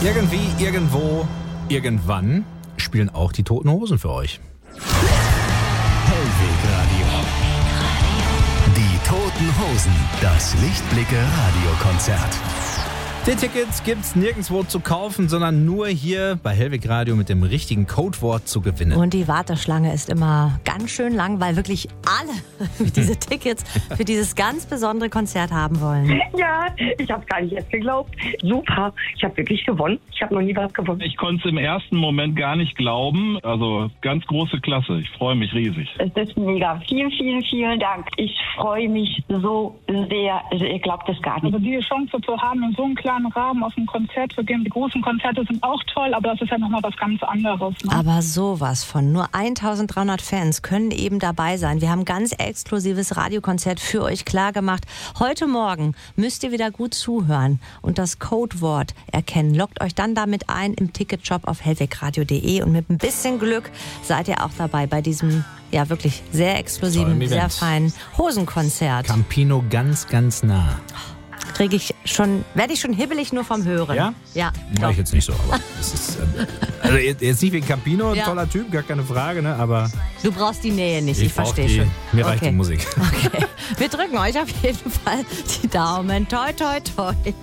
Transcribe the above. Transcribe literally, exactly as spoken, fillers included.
Irgendwie, irgendwo, irgendwann spielen auch die Toten Hosen für euch. Hellweg Radio. Die Toten Hosen. Das Lichtblicke Radiokonzert. Die Tickets gibt's nirgendwo zu kaufen, sondern nur hier bei Hellweg Radio mit dem richtigen Codewort zu gewinnen. Und die Warteschlange ist immer ganz schön lang, weil wirklich alle diese Tickets für dieses ganz besondere Konzert haben wollen. Ja, ich habe gar nicht erst geglaubt. Super, ich habe wirklich gewonnen. Ich habe noch nie was gewonnen. Ich konnte es im ersten Moment gar nicht glauben. Also ganz große Klasse. Ich freue mich riesig. Es ist mega. Vielen, vielen, vielen Dank. Ich freue mich so sehr. Also ihr glaubt es gar nicht. Also die Chance zu haben, in so einem kleinen Rahmen auf ein Konzert zu gehen. Die großen Konzerte sind auch toll, aber das ist ja nochmal was ganz anderes. Ne? Aber sowas von. Nur eintausenddreihundert Fans können eben dabei sein. Wir haben ein ganz exklusives Radiokonzert für euch klargemacht. Heute Morgen müsst ihr wieder gut zuhören und das Codewort erkennen. Loggt euch dann damit ein im Ticketshop auf hellwegradio punkt de und mit ein bisschen Glück seid ihr auch dabei bei diesem ja wirklich sehr exklusiven, Event. sehr feinen Hosenkonzert. Campino ganz, ganz nah. Kriege ich schon, werde ich schon hibbelig nur vom Hören. Ja? Ja. Mach ich jetzt nicht so, aber das ist, ähm, also jetzt nicht wegen Campino, ein Ja. toller Typ, gar keine Frage, ne, aber Du brauchst die Nähe nicht, ich, ich brauch verstehe die, schon. mir reicht Okay. die Musik. Okay. Wir drücken euch auf jeden Fall die Daumen. Toi, toi, toi.